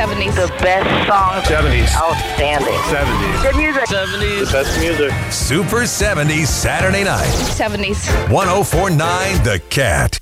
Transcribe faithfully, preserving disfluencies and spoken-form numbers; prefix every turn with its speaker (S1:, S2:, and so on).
S1: seventies.
S2: The best songs.
S3: seventies.
S2: Outstanding.
S3: seventies.
S2: Good music.
S3: seventies. The best music.
S4: Super seventies Saturday night.
S1: seventies.
S4: one oh four point nine The Cat.